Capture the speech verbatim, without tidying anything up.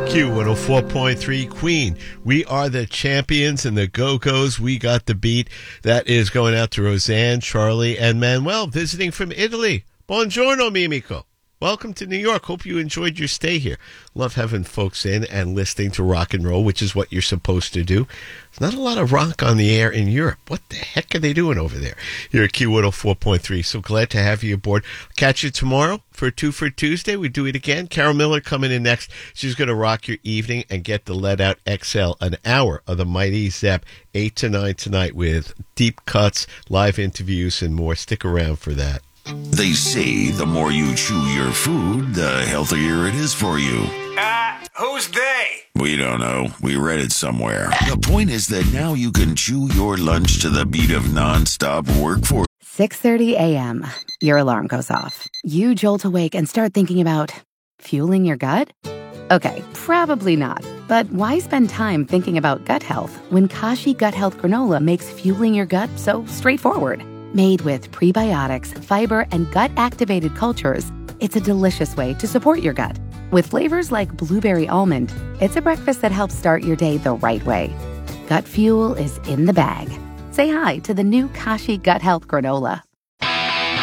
Q one oh four point three Queen. We are the champions and the Go-Go's. We got the beat. That is going out to Roseanne, Charlie, and Manuel visiting from Italy. Buongiorno, Mimico. Welcome to New York. Hope you enjoyed your stay here. Love having folks in and listening to rock and roll, which is what you're supposed to do. There's not a lot of rock on the air in Europe. What the heck are they doing over there? Here at Q one oh four point three. So glad to have you aboard. Catch you tomorrow for Two for Tuesday. We do it again. Carol Miller coming in next. She's going to rock your evening and get the Let Out X L, an hour of the Mighty Zepp, eight to nine tonight with deep cuts, live interviews, and more. Stick around for that. They say the more you chew your food, the healthier it is for you. Uh, who's they? We don't know. We read it somewhere. The point is that now you can chew your lunch to the beat of nonstop work for six thirty a.m. Your alarm goes off. You jolt awake and start thinking about fueling your gut? Okay, probably not. But why spend time thinking about gut health when Kashi Gut Health Granola makes fueling your gut so straightforward? Made with prebiotics, fiber, and gut-activated cultures, it's a delicious way to support your gut. With flavors like blueberry almond, it's a breakfast that helps start your day the right way. Gut fuel is in the bag. Say hi to the new Kashi Gut Health Granola.